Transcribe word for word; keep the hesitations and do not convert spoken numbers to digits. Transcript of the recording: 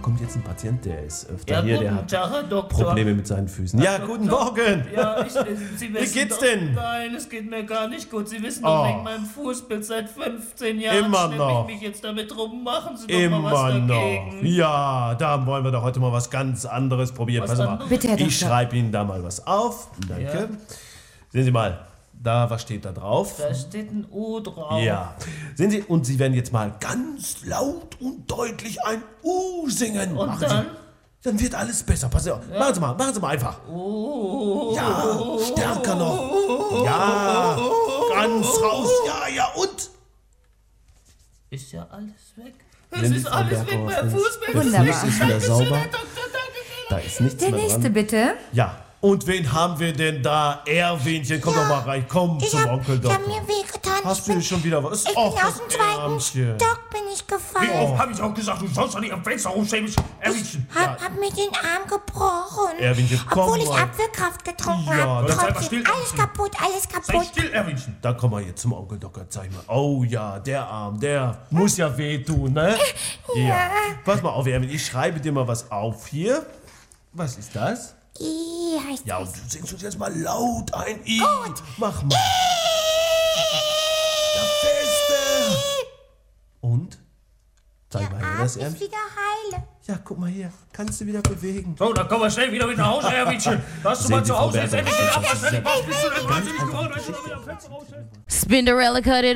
kommt jetzt ein Patient, der ist öfter Ja, hier, der guten hat Tag, Herr Doktor. Probleme mit seinen Füßen. Ja, guten Morgen. Ja, ich, Sie wissen Wie geht's doch, denn? Nein, es geht mir gar nicht gut. Sie wissen Oh. doch wegen meinem Fußbild seit fünfzehn Jahren. Immer schleppe noch. ich mich jetzt damit rum. Machen Sie doch Immer mal was noch. dagegen. Ja, da wollen wir doch heute mal was ganz anderes probieren. Was Pass mal. anderes? Bitte, Herr Ich Doktor. schreibe Ihnen da mal was auf. Danke. Ja. Sehen Sie mal, da, was steht da drauf? Da steht ein U drauf. Ja. Sehen Sie, und Sie werden jetzt mal ganz laut und deutlich ein U singen. Und Machen dann? Sie. Dann wird alles besser. Passen Sie auf. Machen Sie mal, machen Sie mal einfach. Oh. Ja, stärker noch. Ja, ganz raus. Ja, ja, und? Ist ja alles weg. Wenn Es die ist Frau alles weg, Berghoff mein ist- Fußbild Der ist Wunderbar. weg. Fuß ist wieder Dankeschön, sauber. Herr Doktor, Dankeschön. Da ist nichts Der mehr nächste dran. bitte. Ja, und wen haben wir denn da? Erwinchen, komm Ja. doch mal rein. Komm Ich zum hab, Onkel ich hab Doktor. mir wehgetan. Hast Ich du bin, schon wieder was? ich bin Och, aus dem zweiten Ärmchen. Stock bin ich gefallen. Wie oft habe ich auch gesagt, du sollst doch nicht am Fenster rumstehen, Erwinchen. Hab, hab mir den Arm gebrochen. Erwinchen, komm Obwohl ich mal. Apfelkraft getrunken Ja, habe. dann sei mal Trotzdem, still, alles Erwinchen. kaputt, alles Sei kaputt. still, Erwinchen. Da komm mal jetzt zum Onkel Doktor, zeig mal. Oh ja, der Arm, der muss ja wehtun, ne? Ja. Pass mal auf, Erwin, ich schreibe dir mal was auf hier. Was ist das? I heißt Ja, und das. du singst uns jetzt mal laut ein I. Mach mal. Ja, feste. Und? Zeig mal Der her, Arm das ist Erwin. wieder heile. Ja, guck mal hier. Kannst du wieder bewegen. So, dann kommen wir schnell wieder mit nach Hause, Erwinchen. Da hast du Sehen mal Sie, zu Frau Hause jetzt Berger, endlich den das ist Abwasch fertig. ja Was bist du denn ganz wahnsinnig einfach geworden, wenn du da wieder am Fenster rausstellst? Spinderella cut it